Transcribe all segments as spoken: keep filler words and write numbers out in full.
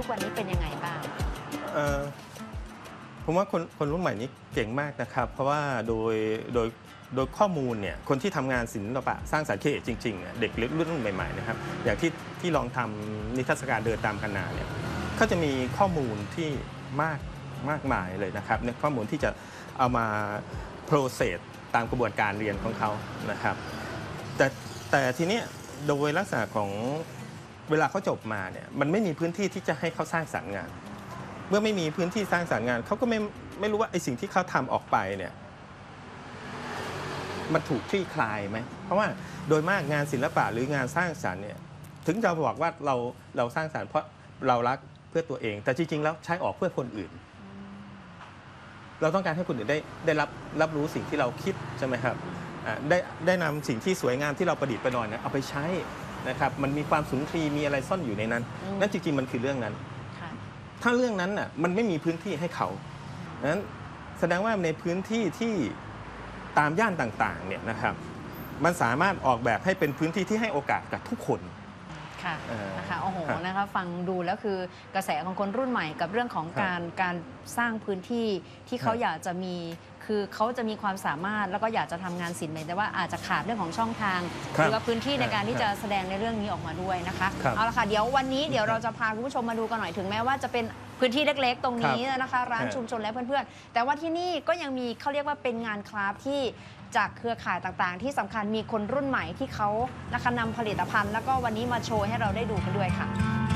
กวันนี้เป็นยังไงบ้างผมว่าคนคนรุ่นใหม่นี้เก่งมากนะครับเพราะว่าโดยโดยโดยข้อมูลเนี่ยคนที่ทำงานศิลปะสร้างสรรค์ครีเอทจริงๆเนี่ยเด็กรุ่นใหม่ๆนะครับอย่างที่ที่ลองทำนิทรรศการเดินตามคณะเนี่ยเขาจะมีข้อมูลที่มากมากมายเลยนะครับเนี่ยข้อมูลที่จะเอามาโปรเซสตามกระบวนการเรียนของเขานะครับแต่แต่ทีนี้โดยลักษณะของเวลาเขาจบมาเนี่ยมันไม่มีพื้นที่ที่จะให้เขาสร้างสรรค์งานเมื่อไม่มีพื้นที่สร้างสรรค์งานเขาก็ไม่ไม่รู้ว่าไอ้สิ่งที่เขาทำออกไปเนี่ยมันถูกคลี่คลายไหมเพราะว่าโดยมากงานศิลปะหรืองานสร้างสรรค์เนี่ยถึงจะบอกว่าเราเราสร้างสรรค์เพราะเรารักเพื่อตัวเองแต่จริงๆแล้วใช้ออกเพื่อคนอื่นเราต้องการให้คนอื่นได้ได้รับรับรู้สิ่งที่เราคิดใช่ไหมครับได้ได้นำสิ่งที่สวยงามที่เราประดิษฐ์ประดอยเนี่ยเอาไปใช้นะครับมันมีความสุนทรีมีอะไรซ่อนอยู่ในนั้นนั่นจริงๆมันคือเรื่องนั้นถ้าเรื่องนั้นน่ะมันไม่มีพื้นที่ให้เขานั้นแสดงว่าในพื้นที่ที่ตามย่านต่างๆเนี่ยนะครับมันสามารถออกแบบให้เป็นพื้นที่ที่ให้โอกาสกับทุกคนค่ะนะคะโอ้โหนะคะฟังดูแล้วคือกระแสของคนรุ่นใหม่กับเรื่องของการการสร้างพื้นที่ที่เขาอยากจะมีคือเขาจะมีความสามารถแล้วก็อยากจะทำงานศิลป์แต่ว่าอาจจะขาดเรื่องของช่องทางหรือว่าพื้นที่ในการที่จะแสดงในเรื่องนี้ออกมาด้วยนะคะเอาละค่ะเดี๋ยววันนี้เดี๋ยวเราจะพาคุณผู้ชมมาดูกันหน่อยถึงแม้ว่าจะเป็นพื้นที่เล็กๆตรงนี้นะคะร้านชุมชนและเพื่อนๆแต่ว่าที่นี่ก็ยังมีเขาเรียกว่าเป็นงานคราฟต์ที่จากเครือข่ายต่างๆที่สำคัญมีคนรุ่นใหม่ที่เขานะคะนำผลิตภัณฑ์แล้วก็วันนี้มาโชว์ให้เราได้ดูกันด้วยค่ะ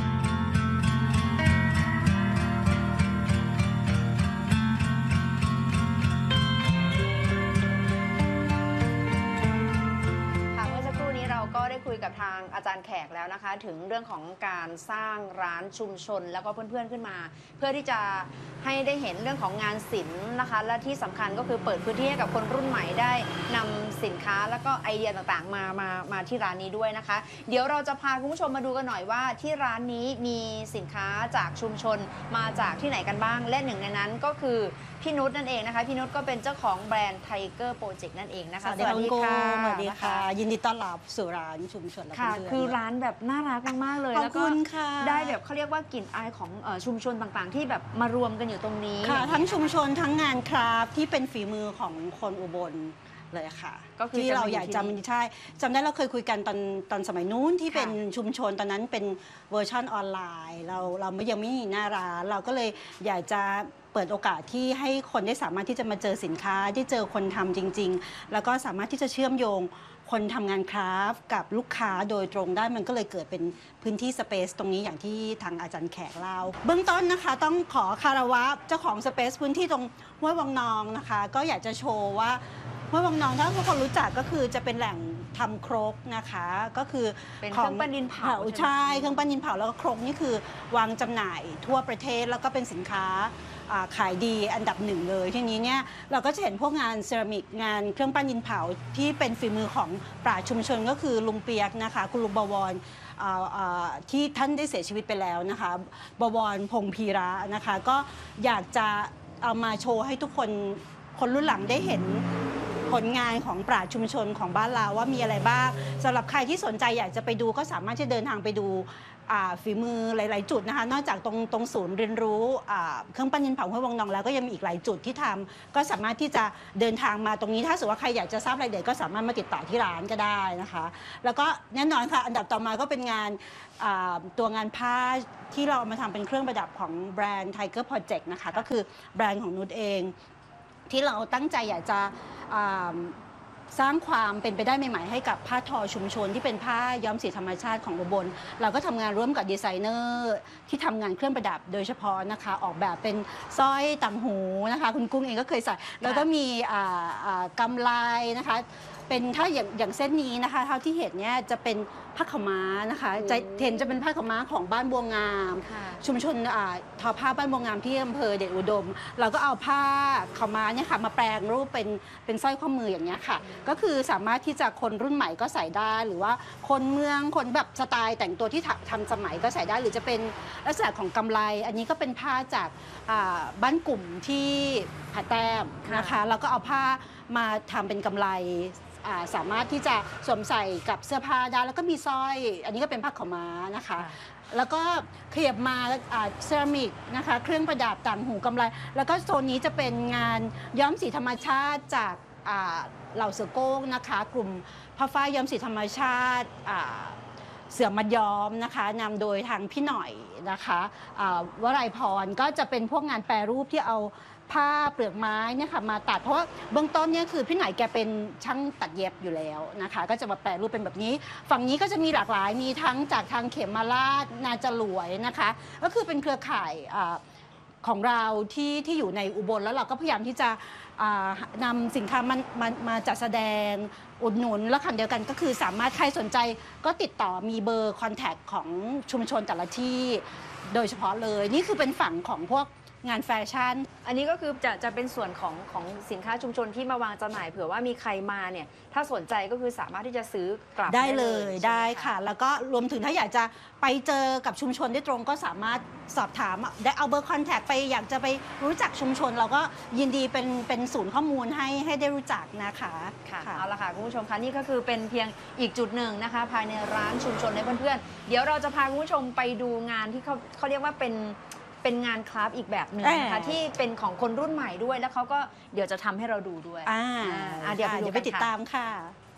ก็ได้คุยกับทางอาจารย์แขกแล้วนะคะถึงเรื่องของการสร้างร้านชุมชนแล้วก็เพื่อนๆขึ้นมาเพื่อที่จะให้ได้เห็นเรื่องของงานศิลป์นะคะและที่สำคัญก็คือเปิดพื้นที่ให้กับคนรุ่นใหม่ได้นำสินค้าแล้วก็ไอเดียต่างๆมามามาที่ร้านนี้ด้วยนะคะเดี๋ยวเราจะพาคุณผู้ชมมาดูกันหน่อยว่าที่ร้านนี้มีสินค้าจากชุมชนมาจากที่ไหนกันบ้างและหนึ่งในนั้นก็คือพี่นุชนั่นเองนะคะพี่นุชก็เป็นเจ้าของแบรนด์ไทเกอร์โปรเจกต์นั่นเองนะคะสวัสดีค่ะสวัสดีค่ะยินดีต้อนรับสู่ร้านชุมชนและเพื่อนคือร้านแบบน่ารักมากๆเลยแล้วก็ได้แบบเขาเรียกว่ากลิ่นอายของชุมชนต่างๆที่แบบมารวมกันอยู่ตรงนี้ค่ะทั้งชุมชนทั้งงานคราฟที่เป็นฝีมือของคนอุบลเลยค่ะที่เราอยากจำใช่จำได้เราเคยคุยกันตอนตอนสมัยนู้นที่เป็นชุมชนตอนนั้นเป็นเวอร์ชันออนไลน์เราเราไม่ยังไม่มีหน้าร้านเราก็เลยอยากจะเปิดโอกาสที่ให้คนได้สามารถที่จะมาเจอสินค้าที่เจอคนทำจริงๆแล้วก็สามารถที่จะเชื่อมโยงคนทำงานคราฟต์กับลูกค้าโดยตรงได้มันก็เลยเกิดเป็นพื้นที่สเปซตรงนี้อย่างที่ทางอาจารย์แขกเล่าเบื้องต้นนะคะต้องขอคารวะเจ้าของสเปซพื้นที่ตรงห้วยวังนองนะคะก็อยากจะโชว์ว่าห้วยวังนองถ้าทุกคนรู้จักก็คือจะเป็นแหล่งทำครกนะคะก็คือเป็นเครื่องปั้นดินเผาใช่เครื่องปั้นดินเผาแล้วก็ครกนี่คือวางจำหน่ายทั่วประเทศแล้วก็เป็นสินค้าขายดีอันดับหนึ่งเลยทีนี้เนี่ยเราก็จะเห็นพวกงานเซรามิกงานเครื่องปั้นดินเผาที่เป็นฝีมือของปราชญ์ชุมชนก็คือลุงเปียกนะคะคุณลุงบวรที่ท่านได้เสียชีวิตไปแล้วนะคะบวรพงพีระนะคะก็อยากจะเอามาโชว์ให้ทุกคนคนรุ่นหลังได้เห็นผลงานของปราชญ์ชุมชนของบ้านเราว่ามีอะไรบ้างสำหรับใครที่สนใจอยากจะไปดูก็สามารถที่เดินทางไปดูฝีมือหลายๆจุดนะคะนอกจากตรงตรงศูนย์เรียนรู้เครื่องปั้นดินเผาห้วยวังนองแล้วก็ยังมีอีกหลายจุดที่ทำก็สามารถที่จะเดินทางมาตรงนี้ถ้าสมมติว่าใครอยากจะทราบรายละเอียดก็สามารถมาติดต่อที่ร้านก็ได้นะคะแล้วก็แน่นอนค่ะอันดับต่อมาก็เป็นงานตัวงานผ้าที่เราเอามาทำเป็นเครื่องประดับของแบรนด์ Tiger Project นะคะก็คือแบรนด์ของนุชเองที่เราตั้งใจอยากจะสร้างความเป็นไปได้ใหม่ๆให้กับผ้าทอชุมชนที่เป็นผ้าย้อมสีธรรมชาติของอุบลเราก็ทำงานร่วมกับดีไซเนอร์ที่ทำงานเครื่องประดับโดยเฉพาะนะคะออกแบบเป็นสร้อยต่างหูนะคะคุณกุ้งเองก็เคยใส่แล้วก็มีกำไลนะคะเป็นถ้าอย่างอย่างเส้นนี้นะคะเท่าที่เห็นเนี่ยจะเป็นผ้าขาวม้านะคะจะเห็นจะเป็นผ้าขาวม้าของบ้านบัวงามชุมชนทอผ้าบ้านบัวงามที่อำเภอเดชอุดมเราก็เอาผ้าขาวม้าเนี่ยค่ะมาแปลงรูปเป็นเป็นสร้อยข้อมืออย่างเงี้ยค่ะก็คือสามารถที่จะคนรุ่นใหม่ก็ใส่ได้หรือว่าคนเมืองคนแบบสไตล์แต่งตัวที่ทำสมัยก็ใส่ได้หรือจะเป็นลักษณะของกำไลอันนี้ก็เป็นผ้าจากบ้านกลุ่มที่ผาแต้มนะคะแล้วก็เอาผ้ามาทำเป็นกำไลสามารถที่จะสวมใส่กับเสื้อผ้าได้แล้วก็มีสร้อยอันนี้ก็เป็นผ้าขาวม้านะคะแล้วก็ขยับมาเซรามิกนะคะเครื่องประดับต่างหูกำไลแล้วก็โซนนี้จะเป็นงานย้อมสีธรรมชาติจากเหล่าเสือโก้งนะคะกลุ่มผ้าฝ้ายย้อมสีธรรมชาติเสือมัดย้อมนะคะนำโดยทางพี่หน่อยนะคะวลัยพรก็จะเป็นพวกงานแปรรูปที่เอาผ้าเปลือกไม้เนี่ยค่ะมาตัดเพราะว่าเบื้องต้นเนี่ยคือพี่หน่อยแกเป็นช่างตัดเย็บอยู่แล้วนะคะก็จะมาแปรรูปเป็นแบบนี้ฝั่งนี้ก็จะมีหลากหลายมีทั้งจากทางเขมราชนาจรวยนะคะก็คือเป็นเครือข่ายของเราที่ที่อยู่ในอุบลแล้วเราก็พยายามที่จะนำสินค้ามันมามาจัดแสดงอุดหนุนแล้วขันเดียวกันก็คือสามารถใครสนใจก็ติดต่อมีเบอร์คอนแทคของชุมชนแต่ละที่โดยเฉพาะเลยนี่คือเป็นฝั่งของพวกงานแฟชั่นอันนี้ก็คือจะจะเป็นส่วนของของสินค้าชุมชนที่มาวางจำหน่ายเผื่อว่ามีใครมาเนี่ยถ้าสนใจก็คือสามารถที่จะซื้อกลับได้เลยได้ค่ะแล้วก็รวมถึงถ้าอยากจะไปเจอกับชุมชนได้ตรงก็สามารถสอบถามได้เอาเบอร์คอนแทคไปอยากจะไปรู้จักชุมชนเราก็ยินดีเป็นเป็นศูนย์ข้อมูลให้ให้ได้รู้จักนะคะค่ะเอาละค่ะคุณผู้ชมคะนี่ก็คือเป็นเพียงอีกจุดหนึ่งนะคะภายในร้านชุมชนในเพื่อนๆเดี๋ยวเราจะพาคุณผู้ชมไปดูงานที่เขาเขาเรียกว่าเป็นเป็นงานคราฟต์อีกแบบหนึ่งนะคะที่เป็นของคนรุ่นใหม่ด้วยแล้วเขาก็เดี๋ยวจะทำให้เราดูด้วยอ่าเดี๋ยวไปติดตามค่ะ